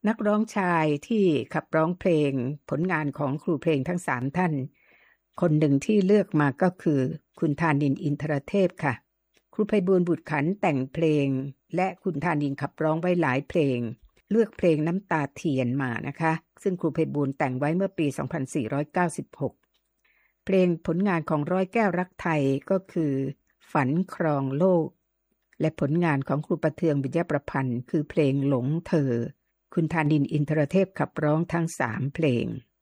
นักร้องชายที่ขับร้องเพลงผลงานของครูเพลงทั้ง3ท่านคนหนึ่งที่เลือกมาก็คือคุณธานินทร์อินทรเทพค่ะครูไพบูลย์บุตรขันธ์แต่งเพลงและคุณธานินทร์ขับร้องไว้หลายเพลงเลือกเพลงน้ำตาเทียนมานะคะซึ่งครูไพบูลย์แต่งไว้เมื่อปี 2496 เพลงผลงานของร้อยแก้วรักไทยก็คือฝันครองโลกและผลงานของครูประเทืองวิญญาประพันธ์คือเพลงหลงเธอคุณธานินทร์อินทรเทพขับร้องทั้ง3เพลง